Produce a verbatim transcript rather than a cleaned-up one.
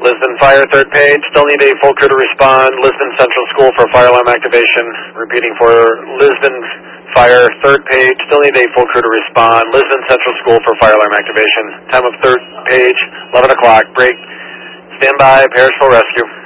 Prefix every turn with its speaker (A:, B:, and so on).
A: Lisbon Fire, third page. Still need a full crew to respond. Lisbon Central School for fire alarm activation. Repeating for Lisbon Fire, third page. Still need a full crew to respond. Lisbon Central School for fire alarm activation. Time of third page, eleven o'clock. Break. Stand by. Perishable rescue.